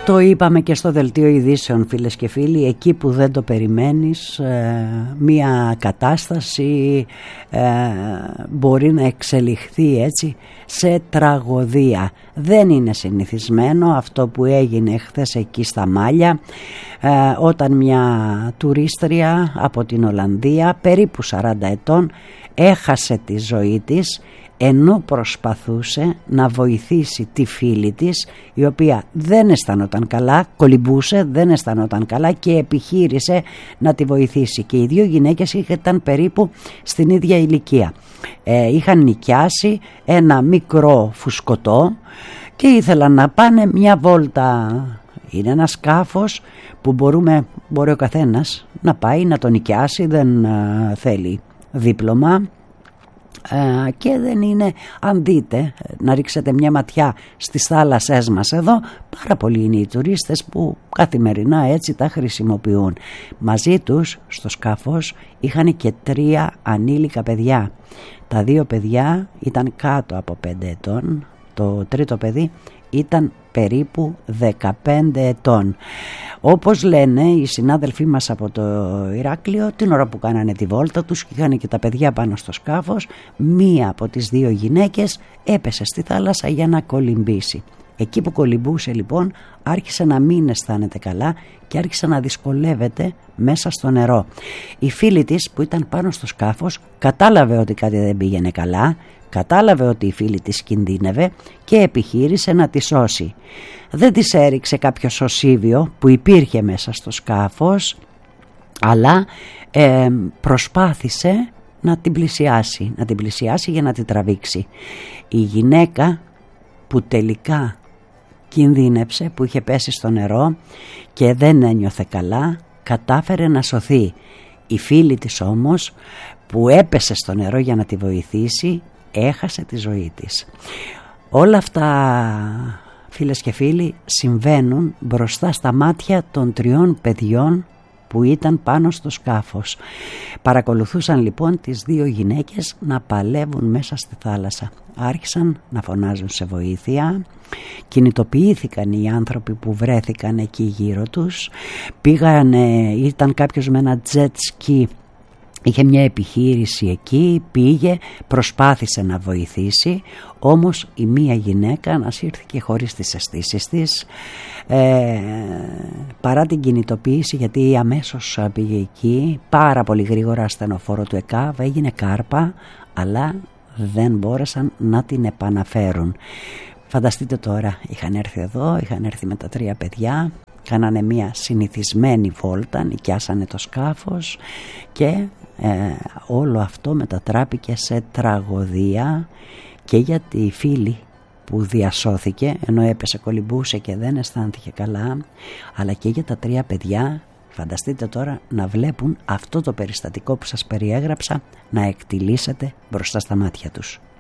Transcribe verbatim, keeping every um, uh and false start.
Το είπαμε και στο δελτίο ειδήσεων, φίλες και φίλοι, εκεί που δεν το περιμένεις, μία κατάσταση μπορεί να εξελιχθεί έτσι σε τραγωδία. Δεν είναι συνηθισμένο αυτό που έγινε χθες εκεί στα Μάλια, όταν μια τουρίστρια από την Ολλανδία, περίπου σαράντα ετών, έχασε τη ζωή της ενώ προσπαθούσε να βοηθήσει τη φίλη της, η οποία δεν αισθανόταν καλά, κολυμπούσε, δεν αισθανόταν καλά και επιχείρησε να τη βοηθήσει. Και οι δύο γυναίκες ήταν περίπου στην ίδια ηλικία. Ε, είχαν νοικιάσει ένα μικρό φουσκωτό και ήθελαν να πάνε μια βόλτα. Είναι ένα σκάφος που μπορούμε, μπορεί ο καθένας να πάει να το νοικιάσει, δεν uh, θέλει δίπλωμα. Uh, και δεν είναι, αν δείτε, να ρίξετε μια ματιά στις θάλασσές μας εδώ, πάρα πολλοί είναι οι τουρίστες που καθημερινά έτσι τα χρησιμοποιούν. Μαζί τους στο σκάφος είχαν και τρία ανήλικα παιδιά. Τα δύο παιδιά ήταν κάτω από πέντε ετών, το τρίτο παιδί ήταν περίπου δεκαπέντε ετών. Όπως λένε οι συνάδελφοί μας από το Ηράκλειο, την ώρα που κάνανε τη βόλτα τους και είχαν και τα παιδιά πάνω στο σκάφος, μία από τις δύο γυναίκες έπεσε στη θάλασσα για να κολυμπήσει. Εκεί που κολυμπούσε λοιπόν άρχισε να μην αισθάνεται καλά και άρχισε να δυσκολεύεται μέσα στο νερό. Η φίλη της που ήταν πάνω στο σκάφος κατάλαβε ότι κάτι δεν πήγαινε καλά, κατάλαβε ότι η φίλη της κινδύνευε και επιχείρησε να τη σώσει. Δεν της έριξε κάποιο σωσίβιο που υπήρχε μέσα στο σκάφος, αλλά ε, προσπάθησε να την πλησιάσει, να την πλησιάσει για να την τραβήξει. Η γυναίκα που τελικά κινδύνεψε, που είχε πέσει στο νερό και δεν ένιωθε καλά, κατάφερε να σωθεί. Η φίλη της όμως που έπεσε στο νερό για να τη βοηθήσει, έχασε τη ζωή της. Όλα αυτά, φίλες και φίλοι, συμβαίνουν μπροστά στα μάτια των τριών παιδιών που ήταν πάνω στο σκάφος. Παρακολουθούσαν λοιπόν τις δύο γυναίκες να παλεύουν μέσα στη θάλασσα. Άρχισαν να φωνάζουν σε βοήθεια, κινητοποιήθηκαν οι άνθρωποι που βρέθηκαν εκεί γύρω τους, πήγανε, ήταν κάποιος με ένα jet ski, είχε μια επιχείρηση εκεί, πήγε, προσπάθησε να βοηθήσει, όμως η μία γυναίκα ανασύρθηκε χωρίς τις αισθήσεις της, ε, παρά την κινητοποίηση, γιατί αμέσως πήγε εκεί, πάρα πολύ γρήγορα ασθενοφόρο του ΕΚΑΒ, έγινε κάρπα, αλλά δεν μπόρεσαν να την επαναφέρουν. Φανταστείτε τώρα, είχαν έρθει εδώ, είχαν έρθει με τα τρία παιδιά, κάνανε μια συνηθισμένη βόλτα, νοικιάσανε το σκάφος και ε, όλο αυτό μετατράπηκε σε τραγωδία και για τη φίλη που διασώθηκε ενώ έπεσε, κολυμπούσε και δεν αισθάνθηκε καλά, αλλά και για τα τρία παιδιά. Φανταστείτε τώρα να βλέπουν αυτό το περιστατικό που σας περιέγραψα να εκτιλήσεται μπροστά στα μάτια τους.